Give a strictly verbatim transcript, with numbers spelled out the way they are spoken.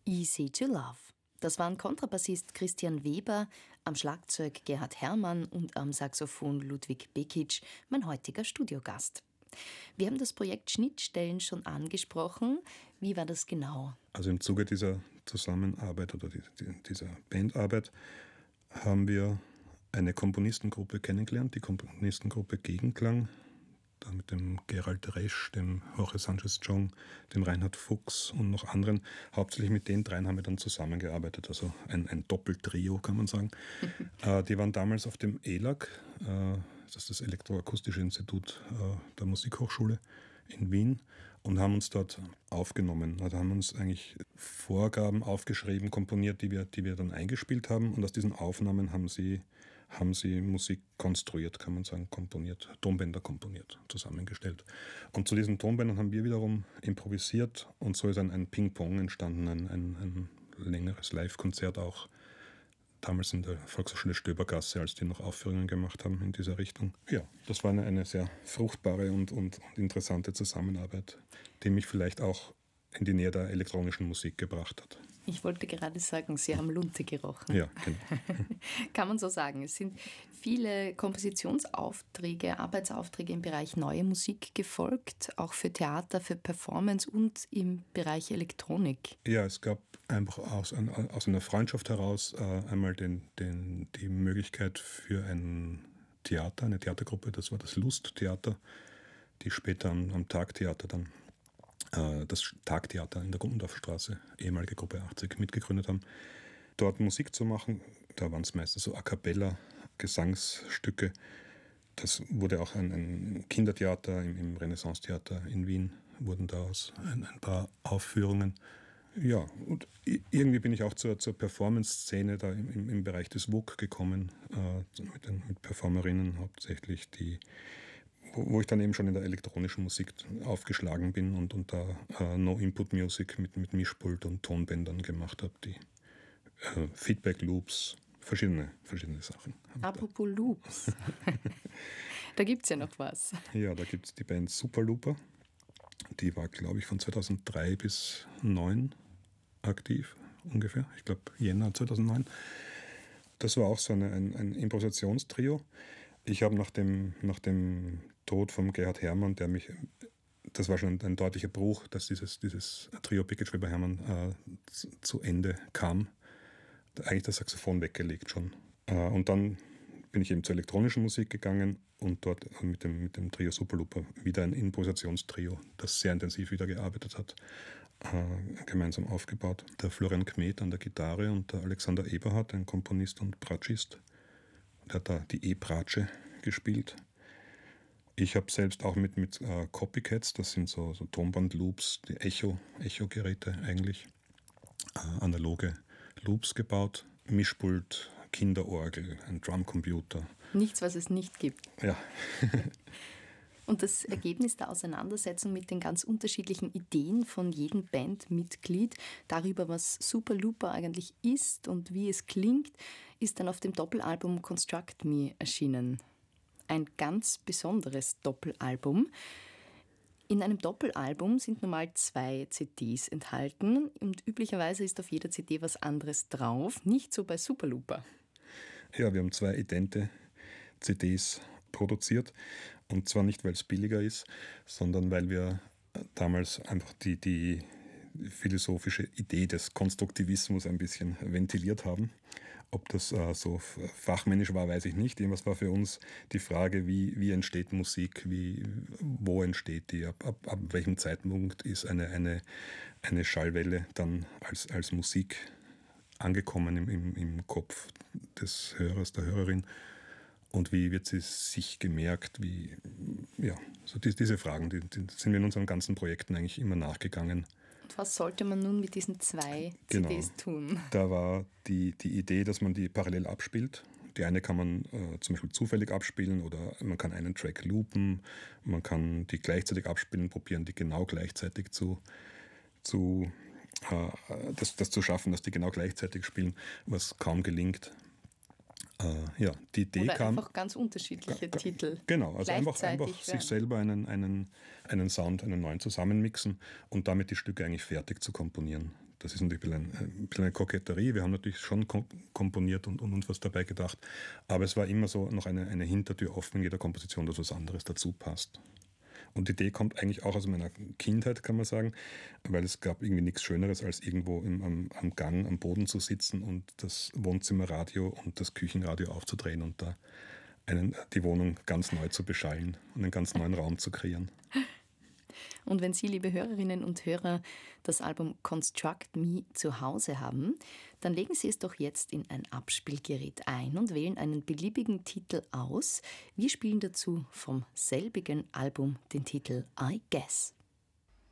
Easy to Love. Das waren Kontrabassist Christian Weber, am Schlagzeug Gerhard Herrmann und am Saxophon Ludwig Bekic, mein heutiger Studiogast. Wir haben das Projekt Schnittstellen schon angesprochen. Wie war das genau? Also im Zuge dieser Zusammenarbeit oder dieser Bandarbeit haben wir eine Komponistengruppe kennengelernt, die Komponistengruppe Gegenklang, da mit dem Gerald Resch, dem Jorge Sanchez-Chong, dem Reinhard Fuchs und noch anderen. Hauptsächlich mit den dreien haben wir dann zusammengearbeitet, also ein, ein Doppeltrio, kann man sagen. äh, die waren damals auf dem E L A C, äh, das ist das Elektroakustische Institut äh, der Musikhochschule in Wien, und haben uns dort aufgenommen. Also haben uns eigentlich Vorgaben aufgeschrieben, komponiert, die wir, die wir dann eingespielt haben, und aus diesen Aufnahmen haben sie haben sie Musik konstruiert, kann man sagen, komponiert, Tonbänder komponiert, zusammengestellt. Und zu diesen Tonbändern haben wir wiederum improvisiert, und so ist ein, ein Ping-Pong entstanden, ein, ein, ein längeres Live-Konzert auch, damals in der Volkshochschule Stöbergasse, als die noch Aufführungen gemacht haben in dieser Richtung. Ja, das war eine, eine sehr fruchtbare und, und, und interessante Zusammenarbeit, die mich vielleicht auch in die Nähe der elektronischen Musik gebracht hat. Ich wollte gerade sagen, Sie haben Lunte gerochen. Ja, genau. Kann man so sagen. Es sind viele Kompositionsaufträge, Arbeitsaufträge im Bereich Neue Musik gefolgt, auch für Theater, für Performance und im Bereich Elektronik. Ja, es gab einfach aus, aus einer Freundschaft heraus äh, einmal den, den, die Möglichkeit für ein Theater, eine Theatergruppe, das war das Lusttheater, die später am, am Tagtheater dann das Tagtheater in der Gummendorfstraße, ehemalige Gruppe achtzig, mitgegründet haben, dort Musik zu machen. Da waren es meistens so A Cappella, Gesangsstücke. Das wurde auch ein, ein Kindertheater im, im Renaissance-Theater in Wien, wurden daraus ein, ein paar Aufführungen. Ja, und irgendwie bin ich auch zur, zur Performance-Szene da im, im, im Bereich des W U K gekommen, äh, mit, den, mit Performerinnen hauptsächlich, die wo ich dann eben schon in der elektronischen Musik aufgeschlagen bin und, und da äh, No-Input-Music mit, mit Mischpult und Tonbändern gemacht habe, die äh, Feedback-Loops, verschiedene, verschiedene Sachen. Apropos Loops, da gibt es ja noch was. Ja, da gibt es die Band Superlooper, die war, glaube ich, von zweitausenddrei bis zweitausendneun aktiv, ungefähr, ich glaube Jänner zweitausendneun. Das war auch so eine, ein, ein Improvisationstrio. Ich habe nach dem, nach dem Tod von Gerhard Herrmann, der mich, das war schon ein deutlicher Bruch, dass dieses, dieses Trio Bekic Weber Herrmann äh, zu, zu Ende kam, eigentlich das Saxophon weggelegt schon. Äh, und dann bin ich eben zur elektronischen Musik gegangen und dort mit dem, mit dem Trio Superlooper wieder ein Improvisationstrio, das sehr intensiv wieder gearbeitet hat, äh, gemeinsam aufgebaut. Der Florian Kmet an der Gitarre und der Alexander Eberhardt, ein Komponist und Bratschist. Der hat da die E-Bratsche gespielt. Ich habe selbst auch mit, mit äh, Copycats, das sind so, so Tonband-Loops, die Echo, Echo-Geräte eigentlich, äh, analoge Loops gebaut. Mischpult, Kinderorgel, ein Drumcomputer. Nichts, was es nicht gibt. Ja. Und das Ergebnis der Auseinandersetzung mit den ganz unterschiedlichen Ideen von jedem Bandmitglied darüber, was Superlooper eigentlich ist und wie es klingt, ist dann auf dem Doppelalbum Construct Me erschienen. Ein ganz besonderes Doppelalbum. In einem Doppelalbum sind normal zwei C Ds enthalten und üblicherweise ist auf jeder C D was anderes drauf, nicht so bei Superlooper. Ja, wir haben zwei idente C Ds produziert, und zwar nicht, weil es billiger ist, sondern weil wir damals einfach die, die philosophische Idee des Konstruktivismus ein bisschen ventiliert haben. Ob das äh, so fachmännisch war, weiß ich nicht. Irgendwas war für uns die Frage, wie, wie entsteht Musik, wie, wo entsteht die, ab, ab, ab welchem Zeitpunkt ist eine, eine, eine Schallwelle dann als, als Musik angekommen im, im, im Kopf des Hörers, der Hörerin. Und wie wird sie sich gemerkt? Wie, ja, so die, diese Fragen, die, die sind wir in unseren ganzen Projekten eigentlich immer nachgegangen. Und was sollte man nun mit diesen zwei genau. C Ds tun? Da war die, die Idee, dass man die parallel abspielt. Die eine kann man äh, zum Beispiel zufällig abspielen oder man kann einen Track loopen, man kann die gleichzeitig abspielen, probieren, die genau gleichzeitig zu, zu äh, das, das zu schaffen, dass die genau gleichzeitig spielen, was kaum gelingt. Äh, ja, die Idee Oder kam, einfach ganz unterschiedliche ga, Titel. Genau, also einfach, einfach sich selber einen, einen, einen Sound, einen neuen zusammenmixen und damit die Stücke eigentlich fertig zu komponieren. Das ist natürlich ein bisschen, ein bisschen eine Koketterie. Wir haben natürlich schon komponiert und, und uns was dabei gedacht. Aber es war immer so noch eine, eine Hintertür offen in jeder Komposition, dass was anderes dazu passt. Und die Idee kommt eigentlich auch aus meiner Kindheit, kann man sagen, weil es gab irgendwie nichts Schöneres, als irgendwo im, am, am Gang, am Boden zu sitzen und das Wohnzimmerradio und das Küchenradio aufzudrehen und da einen, die Wohnung ganz neu zu beschallen und einen ganz neuen Raum zu kreieren. Und wenn Sie, liebe Hörerinnen und Hörer, das Album Construct Me zu Hause haben, dann legen Sie es doch jetzt in ein Abspielgerät ein und wählen einen beliebigen Titel aus. Wir spielen dazu vom selbigen Album den Titel I Guess.